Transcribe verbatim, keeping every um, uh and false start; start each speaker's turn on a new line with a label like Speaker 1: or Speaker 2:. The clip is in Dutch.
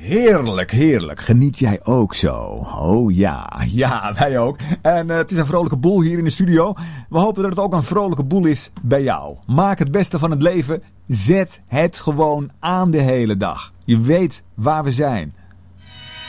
Speaker 1: Heerlijk, heerlijk. Geniet jij ook zo? Oh ja, ja, wij ook. En uh, het is een vrolijke boel hier in de studio. We hopen dat het ook een vrolijke boel is bij jou. Maak het beste van het leven. Zet het gewoon aan de hele dag. Je weet waar we zijn.